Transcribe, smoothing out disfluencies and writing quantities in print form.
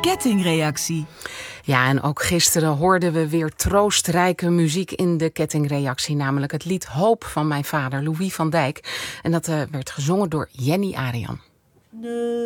kettingreactie. Ja, en ook gisteren hoorden we weer troostrijke muziek in de kettingreactie. Namelijk het lied Hoop van mijn vader, Louis van Dijk. En dat werd gezongen door Jenny Arian.